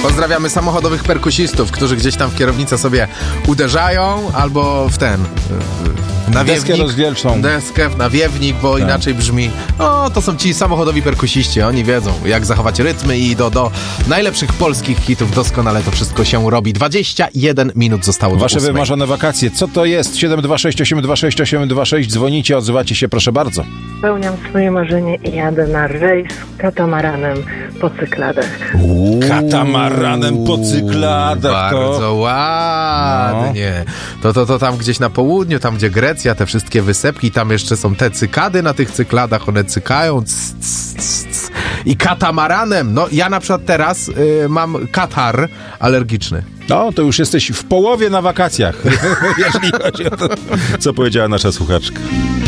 Pozdrawiamy samochodowych perkusistów, którzy gdzieś tam w kierownicę sobie uderzają albo w ten... nawiewnik, deskę rozdzielczą. Deskę, nawiewnik, bo inaczej brzmi. O, to są ci samochodowi perkusiści, oni wiedzą, jak zachować rytmy i do najlepszych polskich hitów doskonale to wszystko się robi. 21 minut zostało do Wasze 8. wymarzone wakacje. Co to jest? 726-826-826. Dzwonicie, odzywacie się, proszę bardzo. Spełniam swoje marzenie i jadę na rejs katamaranem po Cykladach. Katamaranem po Cykladach. Bardzo ładnie. To tam gdzieś na południu, tam gdzie Grecja, te wszystkie wysepki, tam jeszcze są te cykady na tych cykladach, one cykają i katamaranem. No ja na przykład teraz mam katar alergiczny. No, to już jesteś w połowie na wakacjach, jeżeli chodzi o to, co powiedziała nasza słuchaczka.